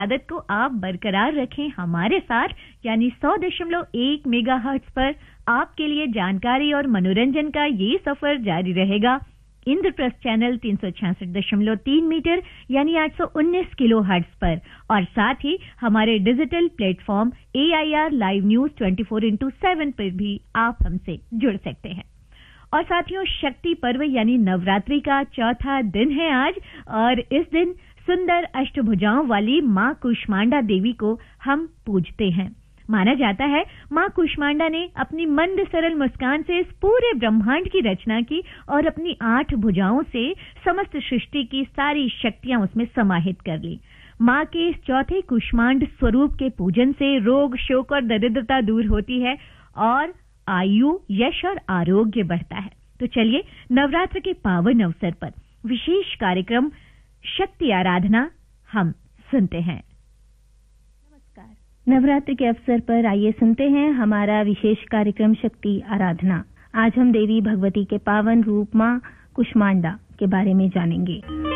आदत को आप बरकरार रखें हमारे साथ, यानी 100.1 मेगाहर्ट्ज पर आपके लिए जानकारी और मनोरंजन का ये सफर जारी रहेगा। इंद्रप्रस्थ चैनल 366.3 मीटर यानी 819 किलो हर्ट्ज पर, और साथ ही हमारे digital platform AIR live news 24/7 पर भी आप हमसे जुड़ सकते हैं। और साथियों, शक्ति पर्व यानी नवरात्रि का चौथा दिन है आज, और इस दिन सुंदर अष्टभुजाओं वाली मां कूष्मांडा देवी को हम पूजते हैं। माना जाता है मां कूष्मांडा ने अपनी मंद सरल मुस्कान से इस पूरे ब्रह्मांड की रचना की और अपनी 8 भुजाओं से समस्त सृष्टि की सारी शक्तियां उसमें समाहित कर ली। मां के इस चौथे कूष्मांड स्वरूप के पूजन से रोग, शोक और दरिद्रता दूर होती है और आयु, यश और आरोग्य बढ़ता है। तो चलिए, नवरात्र के पावन अवसर पर विशेष कार्यक्रम शक्ति आराधना हम सुनते हैं। नमस्कार। नवरात्र के अवसर पर आइए सुनते हैं हमारा विशेष कार्यक्रम शक्ति आराधना। आज हम देवी भगवती के पावन रूप मां कूष्मांडा के बारे में जानेंगे।